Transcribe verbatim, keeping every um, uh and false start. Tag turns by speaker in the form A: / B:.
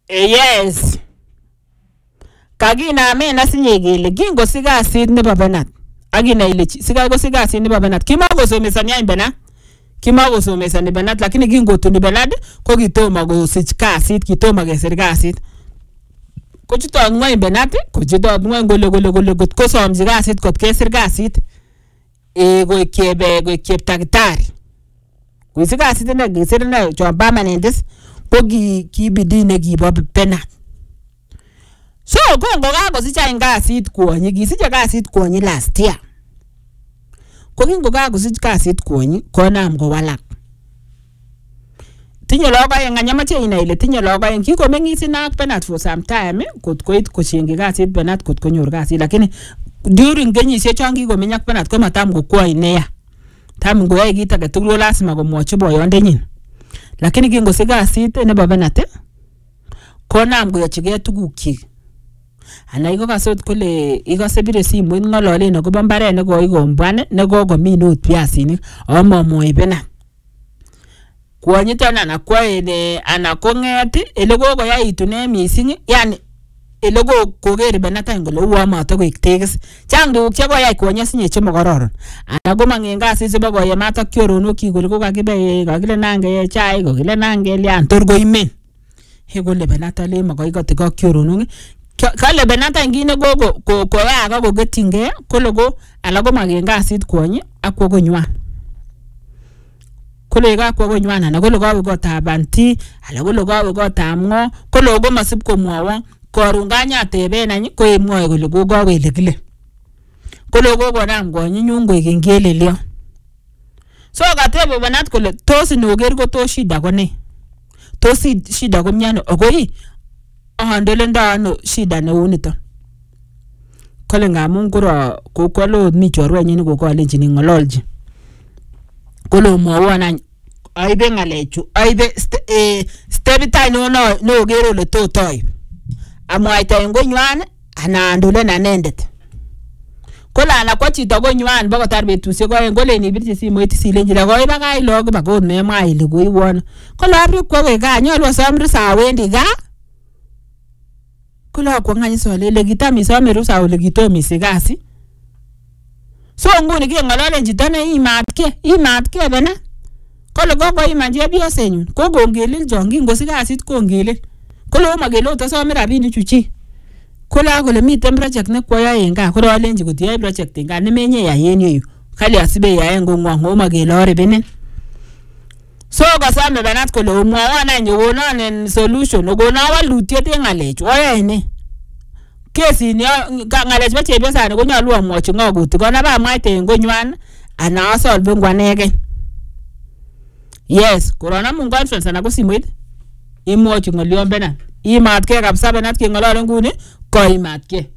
A: Yes. Kakinamen asinye kele kingosich kasit nebo Bernard. Akina ile sikai kosich kasit nebo Bernard. Kimakosomesani any Bernard. Kimakosomesani Bernard lakini kingotuni Bernard ko kitomo kosich kasit, kitomo kesir kasit. Kochutot ngwany Bernard, kochutot ngwany kole kole kole kot kosomchi kasit kot kesir kasit. Eh koek kebe koek cheptakitari. Koisich kasit ine kesir ine chon permanent ko ki kibidi nekibo Bernard. So kongo kakosich any kasit kwonyi, kisiche kasit kwonyi last year. Ko kingo kakosich kasit kwonyi konam kowalak. Tinye logoek anyamache inai ile tinye logoek kikomeng'is ine ak Bernard for some time kot koit kochengi kasit Bernard kot konyor kasit lakini during kenyisiek chon kikomeny ak Bernard ko matam kokwoi neya. Tam ngoyai kit age tugul lazima komwochi boyondenyin. Lakini kingosich kasit nebo Bernard konam koyochigei tugukyik. Ana iko kasot kole ikose bire simoit ng'ololen akobo mbaret nekoikombwan nekokomin ot piasinik amomoi Bernard. Kwonyiton ana kwaene ana kong'et ele kokoyaitune missing yani ele koker Bernard any kole uo matakoik tegis. Chang tuguk chekoyai kwonyi sinye chemokororon. Ana komang en kasit chebo koyemat ak choronokyi kole kokakibe kakile nange chai kakile nange lian tor koimen. He kole Bernard ale makoi kotik ak choronok. Kale Bernard any kine ko koyaak ak koketyingei kole ko ala komang en kasit kwonyi ak kwo konywan. Kole kakwo konywan ana kole kawe kotab anti ala kole kawe kotab ng'o kole komasib komwowon korun kanyateben any ko emwoe kole kokawe ele kile. Kole kokonam konyinyun koik ngelelyo. So katebe Bernard kole tos inoker ko tos shida ko ne? Tos shida ko miano? Okoi ahandelendo ano shida neu nito. Kole ngamun koro kokwalo mi chorwenyin kokolenjin ng'ololji. Kole mwowon any aibe ng'alechu aibe step tai no no kero le totoi. Amwaita en konywan ana andolen anendet. Kole ana kwa chito konywan bokotar betusiek oeng kole nibirchi simoit silenji la koi bakach log bakot memwa ile koiwon. Kole abri kwo koik gaa nyolu asom rusa awendi gaa. Kole akwo ng'any sole ile kitam isome rusa ole kitom isich kasi. So nguni keng'ololen chito ne imatke, imatke Bernard. Kole kokoiman chepyosenyun, kokongelel chon kingosich kasit kongelel. Kole omakele ot asome rabinichu chi. Kole akole miten project nekwoyoe en gaa, kole alenji kotiyoe project en gaa nemenye yai en yeyu. Kale asibe yae en kong'wong omakele oribenen. So kasome Bernard kole omwowon any okonon en solution, okonon walutiet en ng'alechu, oyoe ne? Kesini ng'alech bo chepyosani konyolu amwochi ng'o kotikon abamwaite en konywan ana asolve ngwanegen. Yes, koronamun conference ana ko simoit imwochi ng'olyon Bernard. Imatke kabisa Bernard keng'ololen nguni koimatke.